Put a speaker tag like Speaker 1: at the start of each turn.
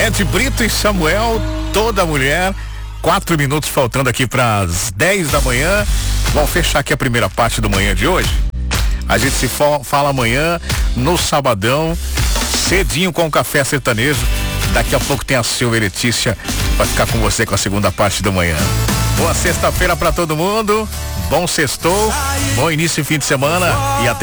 Speaker 1: Ed Brito e Samuel, Toda Mulher. 4 minutos faltando aqui para as 10 da manhã. Vamos fechar aqui a primeira parte do manhã de hoje. A gente se fala amanhã no sabadão, cedinho com o Café Sertanejo. Daqui a pouco tem a Silvia Letícia para ficar com você com a segunda parte da manhã. Boa sexta-feira para todo mundo. Bom sextou, bom início de fim de semana e até